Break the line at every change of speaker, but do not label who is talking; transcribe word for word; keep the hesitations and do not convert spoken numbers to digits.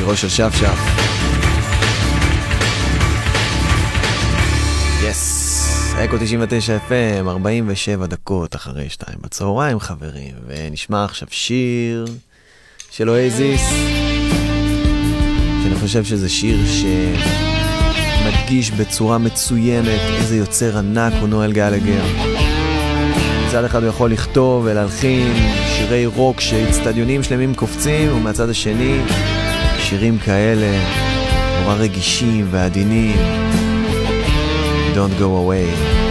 שירו של שף שף. יס, אקו תשעים ותשע אף אם, ארבעים ושבע דקות אחרי שתיים בצהריים חברים, ונשמע עכשיו שיר של אוייזיס, שאני חושב שזה שיר שמדגיש בצורה מצוינת איזה יוצר ענק הוא נואל גלגר. מצד אחד הוא יכול לכתוב ולהלחין שירי רוק שהצטדיונים שלמים קופצים, ומהצד השני שירים כאלה נורא רגישים ועדינים. Don't go away.